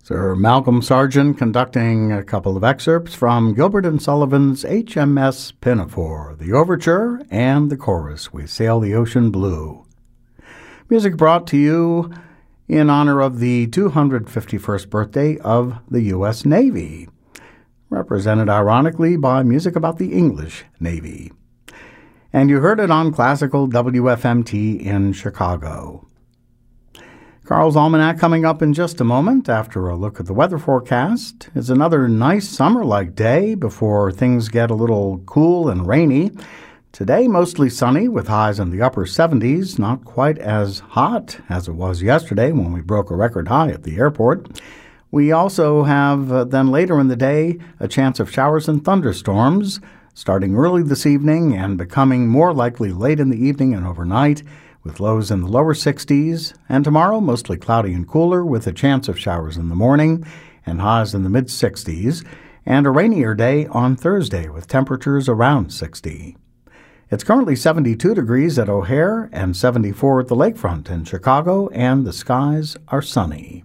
Sir Malcolm Sargent conducting a couple of excerpts from Gilbert and Sullivan's HMS Pinafore, the overture and the chorus, We Sail the Ocean Blue. Music brought to you in honor of the 251st birthday of the U.S. Navy, represented ironically by music about the English Navy. And you heard it on classical WFMT in Chicago. Carl's Almanac coming up in just a moment after a look at the weather forecast. It's another nice summer-like day before things get a little cool and rainy. Today, mostly sunny with highs in the upper 70s, not quite as hot as it was yesterday when we broke a record high at the airport. We also have, then later in the day, a chance of showers and thunderstorms, starting early this evening and becoming more likely late in the evening and overnight, with lows in the lower 60s, and tomorrow mostly cloudy and cooler with a chance of showers in the morning and highs in the mid-60s, and a rainier day on Thursday with temperatures around 60. It's currently 72 degrees at O'Hare and 74 at the lakefront in Chicago, and the skies are sunny.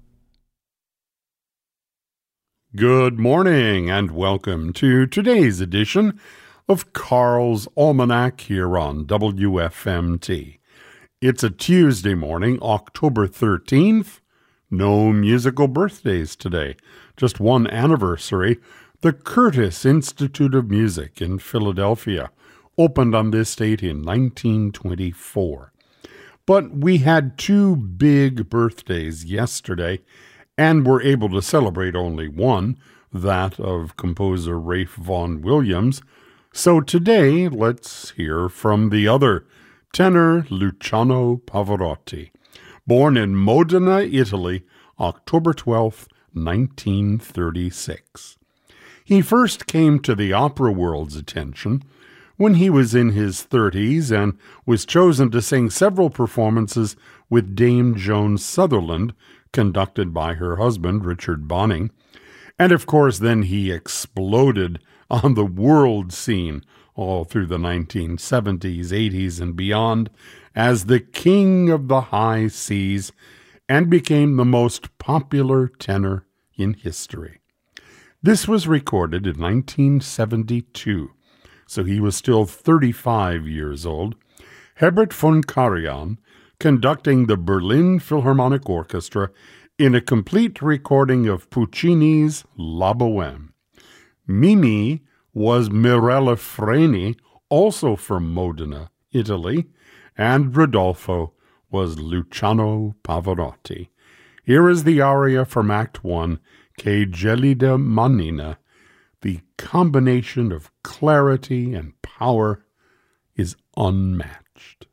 Good morning and welcome to today's edition of Carl's Almanac here on WFMT. It's a Tuesday morning, October 13th. No musical birthdays today, just one anniversary. The Curtis Institute of Music in Philadelphia opened on this date in 1924. But we had two big birthdays yesterday, and were able to celebrate only one, that of composer Ralph Vaughan Williams. So today, let's hear from the other, tenor Luciano Pavarotti, born in Modena, Italy, October 12, 1936. He first came to the opera world's attention when he was in his 30s and was chosen to sing several performances with Dame Joan Sutherland, conducted by her husband, Richard Bonynge. And of course, then he exploded on the world scene all through the 1970s, 80s, and beyond as the king of the high seas and became the most popular tenor in history. This was recorded in 1972, so he was still 35 years old. Herbert von Karajan conducting the Berlin Philharmonic Orchestra in a complete recording of Puccini's La Bohème. Mimi was Mirella Freni, also from Modena, Italy, and Rodolfo was Luciano Pavarotti. Here is the aria from Act 1, Che gelida manina. The combination of clarity and power is unmatched.